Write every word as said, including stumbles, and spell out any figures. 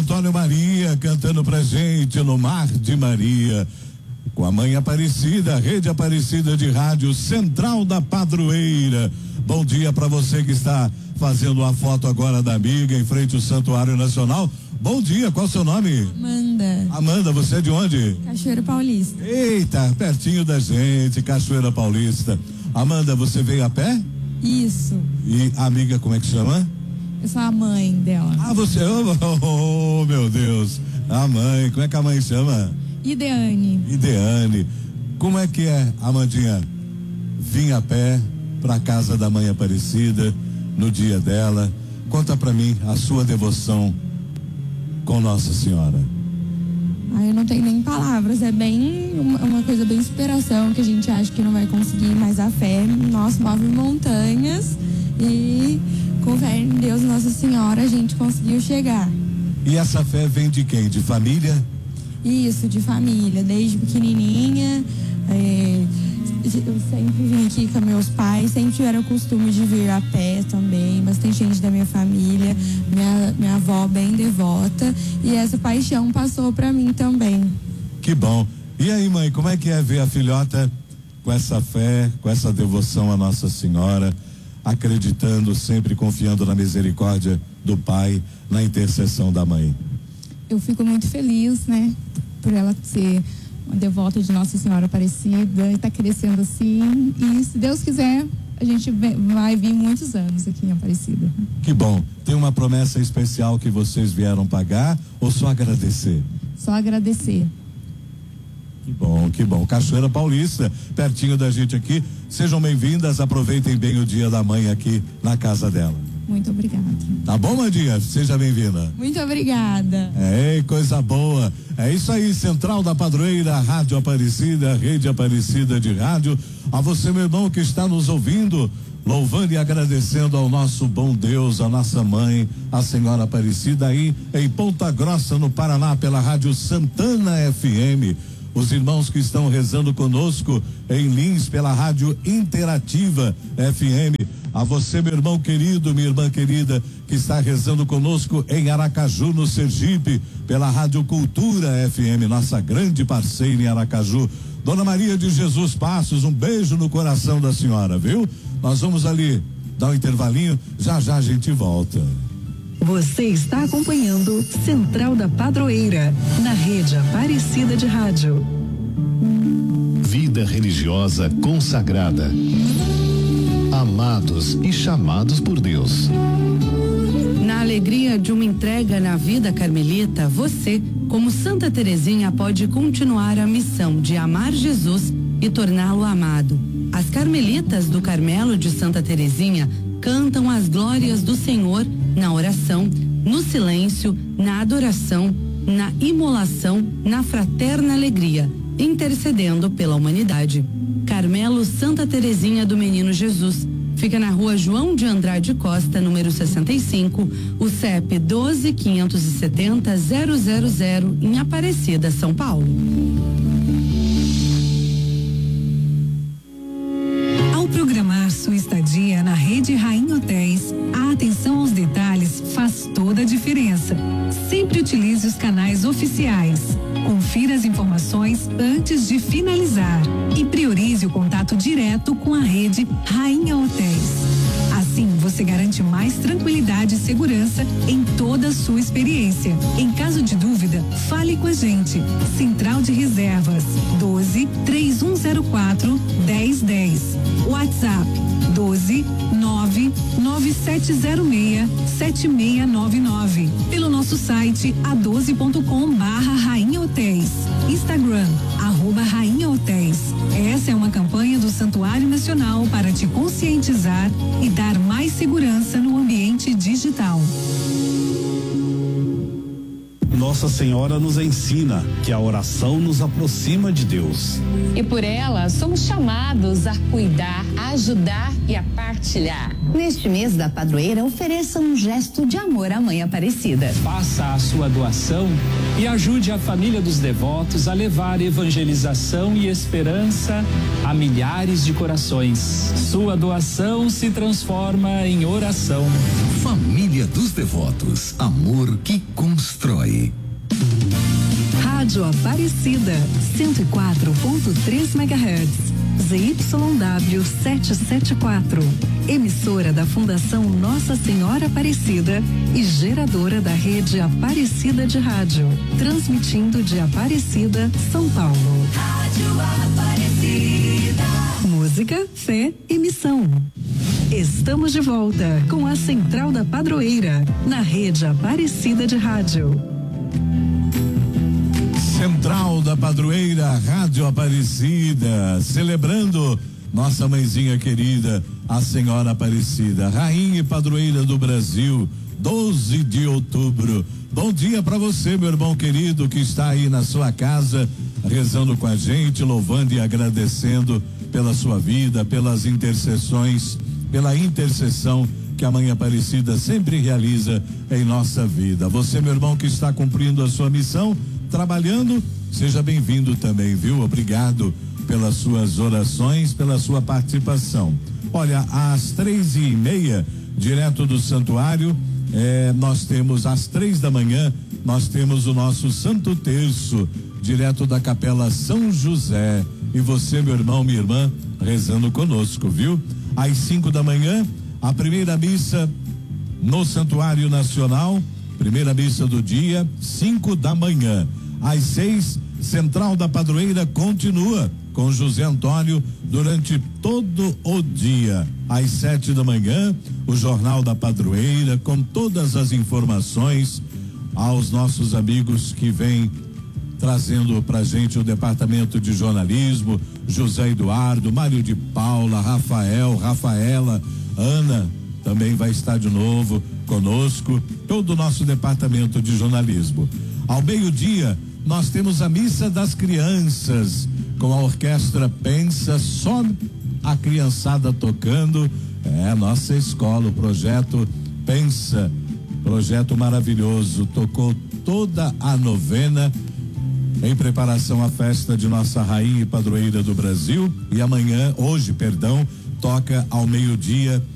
Antônio Maria cantando pra gente no Mar de Maria. Com a Mãe Aparecida, Rede Aparecida de Rádio Central da Padroeira. Bom dia para você que está fazendo a foto agora da amiga em frente ao Santuário Nacional. Bom dia, qual o seu nome? Amanda. Amanda, você é de onde? Cachoeira Paulista. Eita, pertinho da gente, Cachoeira Paulista. Amanda, você veio a pé? Isso. E a amiga, como é que chama? Eu sou a mãe dela. Ah, você, oh, oh meu Deus, a mãe, como é que a mãe chama? Ideane. Ideane. Como é que é, Amandinha? Vim a pé pra casa da Mãe Aparecida no dia dela. Conta pra mim a sua devoção com Nossa Senhora. Ah, eu não tenho nem palavras, é bem uma, uma coisa bem inspiração, que a gente acha que não vai conseguir, mas a fé, nossa, move montanhas e com fé em Deus, Nossa Senhora, a gente conseguiu chegar. E essa fé vem de quem? De família? Isso, de família, desde pequenininha, é, eu sempre vim aqui com meus pais, sempre tiveram o costume de vir a pé também, bastante gente da minha família, minha, minha avó bem devota, e essa paixão passou pra mim também. Que bom. E aí, mãe, como é que é ver a filhota com essa fé, com essa devoção a Nossa Senhora, acreditando, sempre confiando na misericórdia do Pai, na intercessão da mãe? Eu fico muito feliz, né, por ela ser uma devota de Nossa Senhora Aparecida e tá crescendo assim, e se Deus quiser a gente vai vir muitos anos aqui em Aparecida. Que bom. Tem uma promessa especial que vocês vieram pagar ou só agradecer? Só agradecer. Que bom, que bom. Cachoeira Paulista, pertinho da gente aqui. Sejam bem-vindas, aproveitem bem o Dia da Mãe aqui na casa dela. Muito obrigada. Tá bom, Mandinha? Seja bem-vinda. Muito obrigada. É, coisa boa. É isso aí, Central da Padroeira, Rádio Aparecida, Rede Aparecida de Rádio. A você, meu irmão, que está nos ouvindo, louvando e agradecendo ao nosso bom Deus, a nossa mãe, a Senhora Aparecida, aí em Ponta Grossa, no Paraná, pela Rádio Santana F M. Os irmãos que estão rezando conosco em Lins, pela Rádio Interativa F M. A você, meu irmão querido, minha irmã querida, que está rezando conosco em Aracaju, no Sergipe, pela Rádio Cultura F M, nossa grande parceira em Aracaju. Dona Maria de Jesus Passos, um beijo no coração da senhora, viu? Nós vamos ali dar um intervalinho, já já a gente volta. Você está acompanhando Central da Padroeira, na Rede Aparecida de Rádio. Vida religiosa consagrada. Amados e chamados por Deus. Na alegria de uma entrega na vida carmelita, você, como Santa Teresinha, pode continuar a missão de amar Jesus e torná-lo amado. As carmelitas do Carmelo de Santa Teresinha cantam as glórias do Senhor na oração, no silêncio, na adoração, na imolação, na fraterna alegria, intercedendo pela humanidade. Carmelo Santa Teresinha do Menino Jesus. Fica na rua João de Andrade Costa, número sessenta e cinco, o C E P doze, quinhentos e setenta, zero zero zero, em Aparecida, São Paulo. Ao programar sua estadia na Rede Rainha Hotéis, a atenção aos detalhes faz toda a diferença. Sempre utilize os canais oficiais. Confira as informações antes de finalizar e priorize o contato direto com a Rede Rainha Hotéis. Assim, você garante mais tranquilidade e segurança em toda a sua experiência. Em caso de dúvida, fale com a gente. Central de Reservas doze, três um zero quatro, dez dez. WhatsApp doze, nove, nove sete zero seis, sete seis nove nove. Pelo nosso site a doze ponto com barra Rainha Hotéis. Instagram, arroba Rainha Hotéis. Essa é uma campanha do Santuário Nacional para te conscientizar e dar mais segurança no ambiente digital. Nossa Senhora nos ensina que a oração nos aproxima de Deus. E por ela somos chamados a cuidar, a ajudar e a partilhar. Neste mês da padroeira, ofereça um gesto de amor à Mãe Aparecida. Faça a sua doação e ajude a família dos devotos a levar evangelização e esperança a milhares de corações. Sua doação se transforma em oração. Família dos Devotos, amor que constrói. Rádio Aparecida, cento e quatro ponto três megahertz. Z Y W setecentos e setenta e quatro, emissora da Fundação Nossa Senhora Aparecida e geradora da rede Aparecida de Rádio, transmitindo de Aparecida, São Paulo. Rádio Aparecida. Música, fé e missão. Estamos de volta com a Central da Padroeira, na rede Aparecida de Rádio. Central da Padroeira, Rádio Aparecida, celebrando nossa mãezinha querida, a Senhora Aparecida, Rainha e Padroeira do Brasil, doze de outubro. Bom dia para você, meu irmão querido, que está aí na sua casa, rezando com a gente, louvando e agradecendo pela sua vida, pelas intercessões, pela intercessão que a Mãe Aparecida sempre realiza em nossa vida. Você, meu irmão, que está cumprindo a sua missão, trabalhando, seja bem-vindo também, viu? Obrigado pelas suas orações, pela sua participação. Olha, às três e meia, direto do santuário, eh, nós temos às três da manhã, nós temos o nosso Santo Terço, direto da Capela São José. E você, meu irmão, minha irmã, rezando conosco, viu? Às cinco da manhã, a primeira missa no Santuário Nacional, primeira missa do dia, cinco da manhã. Às seis, Central da Padroeira continua com José Antônio durante todo o dia. Às sete da manhã, o Jornal da Padroeira com todas as informações aos nossos amigos que vêm trazendo pra gente o departamento de jornalismo, José Eduardo, Mário de Paula, Rafael, Rafaela, Ana também vai estar de novo conosco, todo o nosso departamento de jornalismo. Ao meio-dia, nós temos a Missa das Crianças, com a orquestra Pensa, só a criançada tocando. É a nossa escola, o projeto Pensa, projeto maravilhoso, tocou toda a novena em preparação à festa de nossa Rainha e Padroeira do Brasil. E amanhã, hoje, perdão, toca ao meio-dia